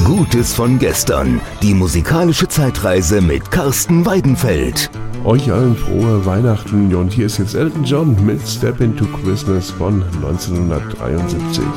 Gutes von gestern. Die musikalische Zeitreise mit Carsten Weidenfeld. Euch allen frohe Weihnachten und hier ist jetzt Elton John mit Step into Christmas von 1973.